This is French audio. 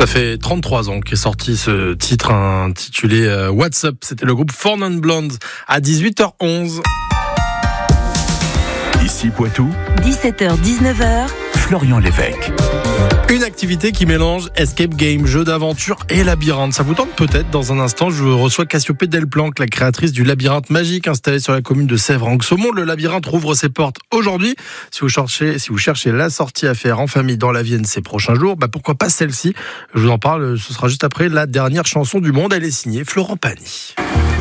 Ça fait 33 ans qu'est sorti ce titre intitulé What's Up. C'était le groupe Four Non Blondes à 18h11. Ici Poitou, 17h-19h, Florian Lévesque. Une activité qui mélange escape game, jeu d'aventure et labyrinthe. Ça vous tente peut-être. Dans un instant, je reçois Cassiopée Delplanque, la créatrice du labyrinthe magique installé sur la commune de Sèvres en Xaumont. Le labyrinthe rouvre ses portes aujourd'hui. Si vous cherchez la sortie à faire en famille dans la Vienne ces prochains jours, pourquoi pas celle-ci? Je vous en parle, ce sera juste après la dernière chanson du monde. Elle est signée Florent Pagny.